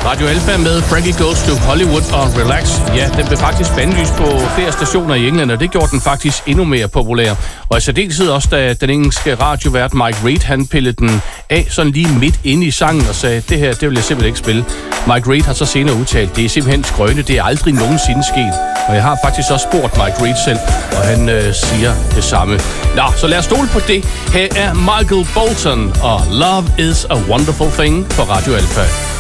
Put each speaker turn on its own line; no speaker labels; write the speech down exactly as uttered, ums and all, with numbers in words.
Radio Alpha med Frankie Goes to Hollywood og Relax. Ja, den blev faktisk bandlyst på flere stationer i England, og det gjorde den faktisk endnu mere populær. Og i særdeleshed også, da den engelske radiovært Mike Reid, han pillede den af sådan lige midt inde i sangen og sagde, det her, det vil jeg simpelthen ikke spille. Mike Reid har så senere udtalt, det er simpelthen skrøne, det er aldrig nogensinde sket. Og jeg har faktisk også spurgt Mike Reid selv, og han øh, siger det samme. Nå, så lad os stole på det. Her er Michael Bolton og Love is a Wonderful Thing på Radio Alpha.